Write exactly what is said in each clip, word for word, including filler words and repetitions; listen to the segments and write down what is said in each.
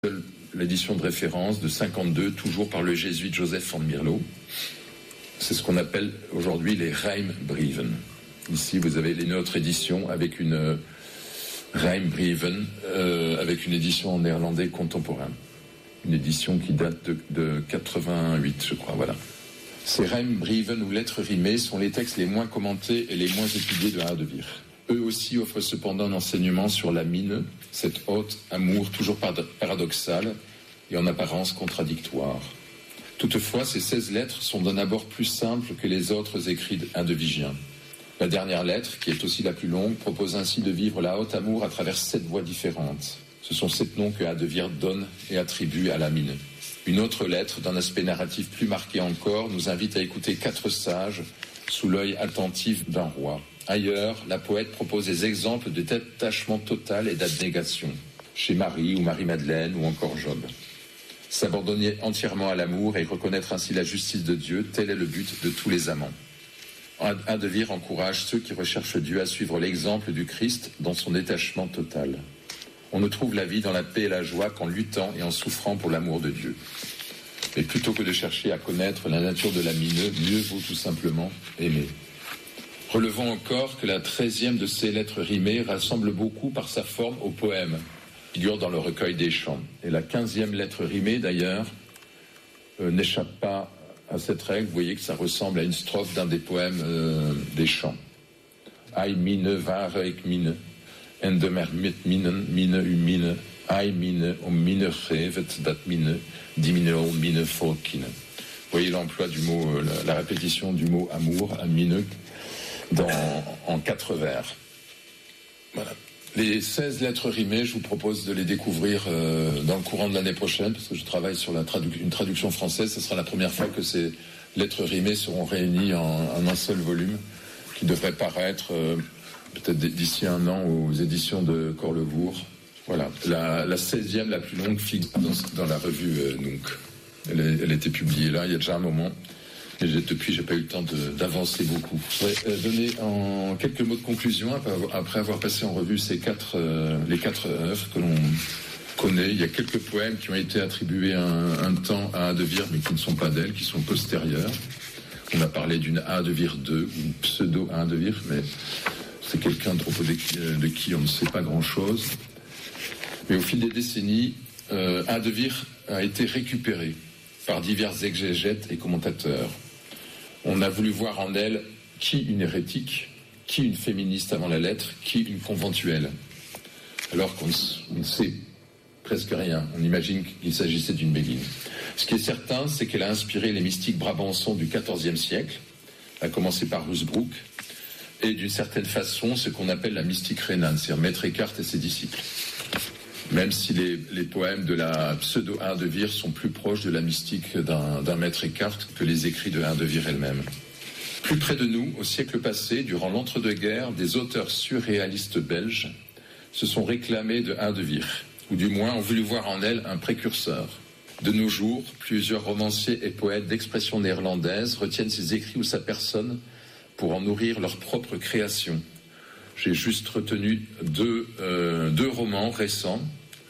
L'édition de référence de cinquante-deux, toujours par le jésuite Joseph van Mierlo. C'est ce qu'on appelle aujourd'hui les Rijmbrieven. Ici, vous avez une autre édition avec une euh, Rijmbrieven, euh, avec une édition en néerlandais contemporain. Une édition qui date de, de quatre-vingt-huit, je crois, voilà. Ces Rijmbrieven ou lettres rimées sont les textes les moins commentés et les moins étudiés de Hadewig. Eux aussi offrent cependant un enseignement sur la mine, cette haute amour toujours paradoxal et en apparence contradictoire. Toutefois, ces seize lettres sont d'un abord plus simples que les autres écrits hadewigiens. La dernière lettre, qui est aussi la plus longue, propose ainsi de vivre la haute amour à travers sept voies différentes. Ce sont sept noms que Hadewig donne et attribue à la mine. Une autre lettre, d'un aspect narratif plus marqué encore, nous invite à écouter quatre sages sous l'œil attentif d'un roi. Ailleurs, la poète propose des exemples de détachement total et d'abnégation, chez Marie ou Marie-Madeleine ou encore Job. S'abandonner entièrement à l'amour et reconnaître ainsi la justice de Dieu, tel est le but de tous les amants. Hadewig encourage ceux qui recherchent Dieu à suivre l'exemple du Christ dans son détachement total. On ne trouve la vie dans la paix et la joie qu'en luttant et en souffrant pour l'amour de Dieu. Mais plutôt que de chercher à connaître la nature de la mine, mieux vaut tout simplement aimer. Relevons encore que la treizième de ces lettres rimées rassemble beaucoup par sa forme au poème, figure dans le recueil des chants. Et la quinzième lettre rimée, d'ailleurs, euh, n'échappe pas à cette règle. Vous voyez que ça ressemble à une strophe d'un des poèmes euh, des chants. Ai mine, ware ik mine, en de mer mit minen, mine u mine, ai mine, om mine gevet, dat mine, dimine om mine volkine. Vous voyez l'emploi du mot, euh, la, la répétition du mot amour, à mine, dans, en quatre vers. Voilà. Les seize lettres rimées, je vous propose de les découvrir euh, dans le courant de l'année prochaine, parce que je travaille sur la tradu- une traduction française. Ce sera la première fois que ces lettres rimées seront réunies en, en un seul volume, qui devrait paraître euh, peut-être d'ici un an aux éditions de Corlevour. Voilà. La, la seizième, la plus longue, figure dans, dans la revue euh, Nunc. Elle, est, elle a été publiée là, il y a déjà un moment. Et j'ai, depuis, j'ai pas eu le temps de, d'avancer beaucoup. Je voudrais euh, donner en quelques mots de conclusion après avoir, après avoir passé en revue ces quatre, euh, les quatre œuvres que l'on connaît. Il y a quelques poèmes qui ont été attribués un, un temps à Hadewig, mais qui ne sont pas d'elle, qui sont postérieurs. On a parlé d'une Hadewig deux, une pseudo-Hadewig, mais c'est quelqu'un de propos de qui, de qui on ne sait pas grand-chose. Mais au fil des décennies, euh, Hadewig a été récupéré par divers exégètes et commentateurs. On a voulu voir en elle qui une hérétique, qui une féministe avant la lettre, qui une conventuelle. Alors qu'on ne sait presque rien. On imagine qu'il s'agissait d'une béguine. Ce qui est certain, c'est qu'elle a inspiré les mystiques brabançons du quatorzième siècle, à commencer par Rusbrook, et d'une certaine façon, ce qu'on appelle la mystique rhénane, c'est-à-dire Maître Eckhart et ses disciples. Même si les, les poèmes de la pseudo-Hadewig sont plus proches de la mystique d'un, d'un Maître Eckhart que les écrits de Hadewig elle-même. Plus près de nous, au siècle passé, durant l'entre-deux-guerres, des auteurs surréalistes belges se sont réclamés de Hadewig, ou du moins ont voulu voir en elle un précurseur. De nos jours, plusieurs romanciers et poètes d'expression néerlandaise retiennent ses écrits ou sa personne pour en nourrir leur propre création. J'ai juste retenu deux, euh, deux romans récents,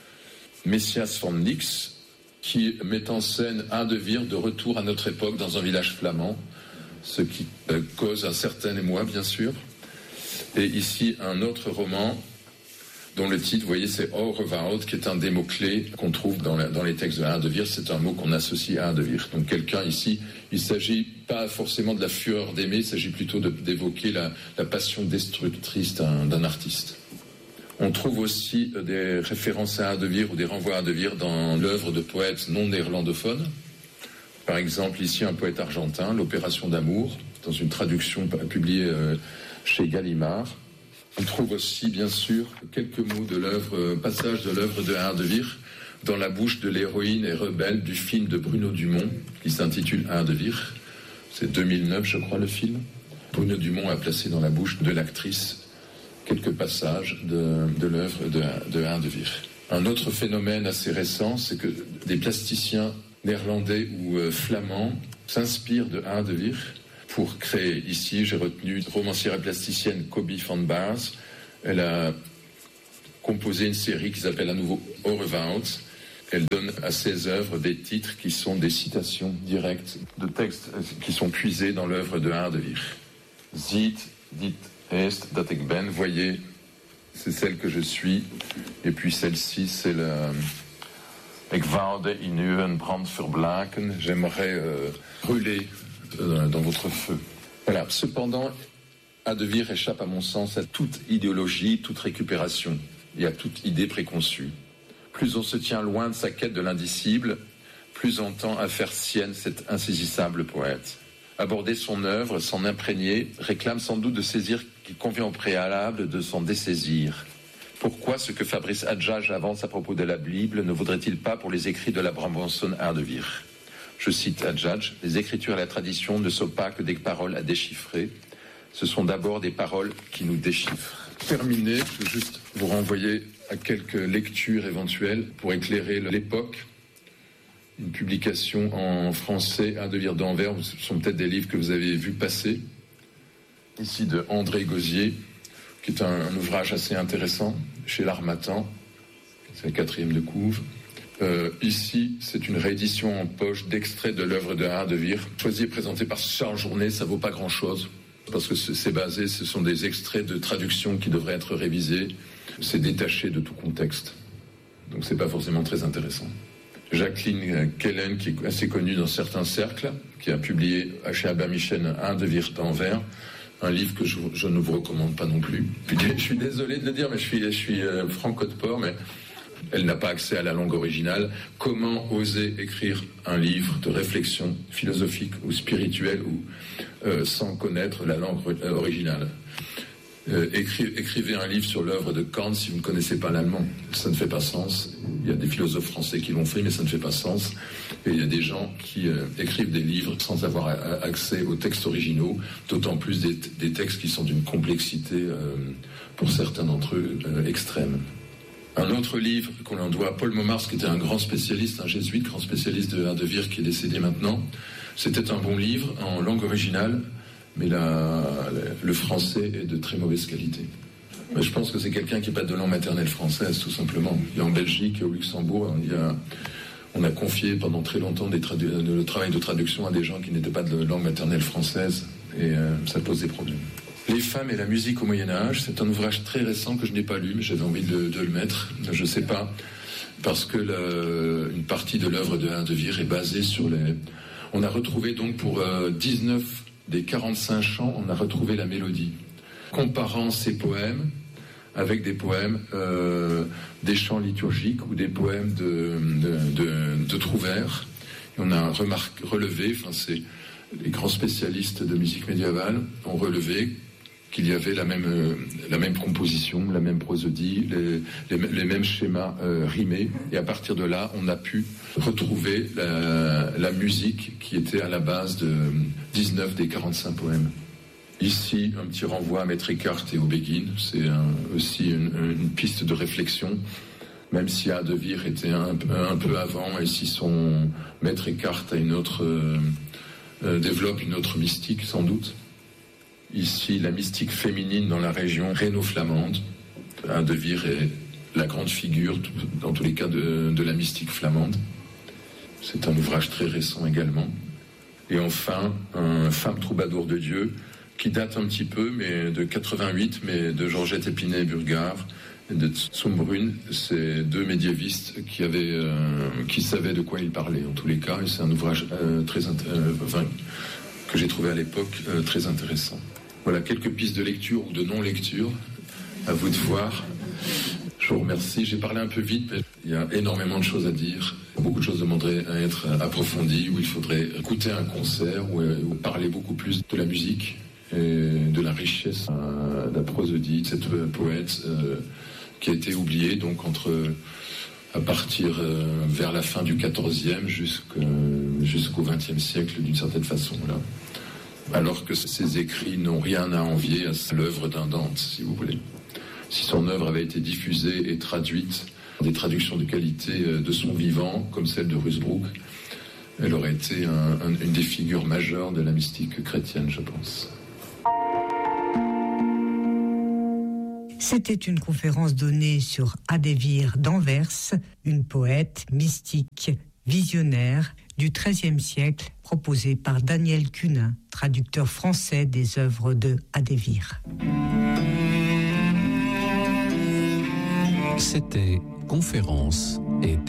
Messias van Nix, qui met en scène Hadewig de retour à notre époque dans un village flamand, ce qui euh, cause un certain émoi, bien sûr. Et ici, un autre roman dont le titre, vous voyez, c'est Orewoud, qui est un des mots-clés qu'on trouve dans, la, dans les textes de Hadewig. C'est un mot qu'on associe à Hadewig. Donc quelqu'un ici, il ne s'agit pas forcément de la fureur d'aimer, il s'agit plutôt de, d'évoquer la, la passion destructrice d'un, d'un artiste. On trouve aussi des références à Hadewig ou des renvois à Hadewig dans l'œuvre de poètes non néerlandophones. Par exemple, ici, un poète argentin, L'Opération d'amour, dans une traduction publiée chez Gallimard. On trouve aussi, bien sûr, quelques mots de l'œuvre, passage de l'œuvre de Hadewig dans la bouche de l'héroïne et rebelle du film de Bruno Dumont, qui s'intitule Hadewig. C'est deux mille neuf, je crois, le film. Bruno Dumont a placé dans la bouche de l'actrice quelques passages de, de l'œuvre de, de Hadewig. Un autre phénomène assez récent, c'est que des plasticiens néerlandais ou euh, flamands s'inspirent de Hadewig pour créer. Ici, j'ai retenu romancière et plasticienne Cobie van Baars. Elle a composé une série qui s'appelle à nouveau Orewoud, Elle donne à ses œuvres des titres qui sont des citations directes de textes qui sont puisés dans l'œuvre de Hardewier. Ziet, dit est, dat ik ben, voyez, c'est celle que je suis. Et puis celle-ci, c'est la... Ik woude in uw brand verblaken. J'aimerais euh, brûler euh, dans votre feu. Voilà. Cependant, Hardewier échappe, à mon sens, à toute idéologie, toute récupération et à toute idée préconçue. Plus on se tient loin de sa quête de l'indicible, plus on tend à faire sienne cet insaisissable poète. Aborder son œuvre, s'en imprégner, réclame sans doute de saisir qu'il convient au préalable de s'en dessaisir. Pourquoi ce que Fabrice Adjadj avance à propos de la Bible ne vaudrait-il pas pour les écrits de l'Abrahamson Hardewier ? Je cite Adjadj, « Les écritures et la tradition ne sont pas que des paroles à déchiffrer, ce sont d'abord des paroles qui nous déchiffrent. » Terminé, je veux juste vous renvoyer à quelques lectures éventuelles pour éclairer l'époque. Une publication en français, Hardewier d'Anvers, ce sont peut-être des livres que vous avez vus passer. Ici de André Gauzier, qui est un, un ouvrage assez intéressant, chez l'Harmattan, c'est la quatrième de couve. Euh, ici, c'est une réédition en poche d'extraits de l'œuvre de Hardewier, choisi et présenté par Charles Journet, ça vaut pas grand-chose, parce que c'est basé, ce sont des extraits de traduction qui devraient être révisés, c'est détaché de tout contexte, donc c'est pas forcément très intéressant. Jacqueline Kellen, qui est assez connue dans certains cercles, qui a publié chez Albin Michel Hardewier d'Anvers, un livre que je, je ne vous recommande pas non plus. Je suis désolé de le dire, mais je suis, je suis euh, franco de port, mais elle n'a pas accès à la langue originale. Comment oser écrire un livre de réflexion philosophique ou spirituelle ou euh, sans connaître la langue originale ? Euh, écri- écrivez un livre sur l'œuvre de Kant si vous ne connaissez pas l'allemand. Ça ne fait pas sens. Il y a des philosophes français qui l'ont fait, mais ça ne fait pas sens. Et il y a des gens qui euh, écrivent des livres sans avoir a- accès aux textes originaux, d'autant plus des, t- des textes qui sont d'une complexité, euh, pour certains d'entre eux, euh, extrême. Un autre livre qu'on en doit à Paul Momars, qui était un grand spécialiste, un jésuite, grand spécialiste de Hardewier, qui est décédé maintenant. C'était un bon livre en langue originale, mais la, la, le français est de très mauvaise qualité. Mais je pense que c'est quelqu'un qui n'est pas de langue maternelle française, tout simplement. Il y a en Belgique et au Luxembourg, il y a, on a confié pendant très longtemps des tradu- le travail de traduction à des gens qui n'étaient pas de langue maternelle française, et euh, ça pose des problèmes. Les femmes et la musique au Moyen-Âge, c'est un ouvrage très récent que je n'ai pas lu, mais j'avais envie de, de le mettre. Je ne sais pas, parce que le, une partie de l'œuvre de Hardewier est basée sur les... On a retrouvé donc pour euh, dix-neuf des quarante-cinq chants, on a retrouvé la mélodie. Comparant ces poèmes avec des poèmes, euh, des chants liturgiques ou des poèmes de, de, de, de Trouvère. Et on a remarqué, relevé, enfin c'est les grands spécialistes de musique médiévale ont relevé qu'il y avait la même, euh, la même composition, la même prosodie, les, les, les mêmes schémas euh, rimés. Et à partir de là, on a pu retrouver la, la musique qui était à la base de dix-neuf des quarante-cinq poèmes. Ici, un petit renvoi à Maître Eckhart et au Béguine. C'est un, aussi une, une piste de réflexion, même si Hardewier était un, un peu avant, et si son Maître Eckhart a une autre, euh, euh, développe une autre mystique, sans doute. Ici, la mystique féminine dans la région rhéno-flamande. Hardewier est la grande figure, dans tous les cas, de, de la mystique flamande. C'est un ouvrage très récent également. Et enfin, un Femme troubadour de Dieu, qui date un petit peu, mais de quatre-vingt-huit, mais de Georgette Épinay-Burgard et de Tsumbrun, c'est deux médiévistes qui avaient, euh, qui savaient de quoi ils parlaient, en tous les cas, et c'est un ouvrage euh, très, euh, enfin, que j'ai trouvé à l'époque euh, très intéressant. Voilà quelques pistes de lecture ou de non-lecture, à vous de voir. Je vous remercie, j'ai parlé un peu vite, mais il y a énormément de choses à dire. Beaucoup de choses demanderaient à être approfondies, où il faudrait écouter un concert, ou, ou parler beaucoup plus de la musique et de la richesse euh, de la prosodie, de cette euh, poète euh, qui a été oubliée donc entre à partir euh, vers la fin du quatorzième jusqu'au, jusqu'au vingtième siècle d'une certaine façon là. Alors que ses écrits n'ont rien à envier à l'œuvre d'un Dante, si vous voulez. Si son œuvre avait été diffusée et traduite, des traductions de qualité de son vivant, comme celle de Rusbrook, elle aurait été un, un, une des figures majeures de la mystique chrétienne, je pense. C'était une conférence donnée sur Hadévire d'Anvers, une poète mystique, visionnaire du treizième siècle, proposée par Daniel Cunin, traducteur français des œuvres de Hadévire. C'était Conférence et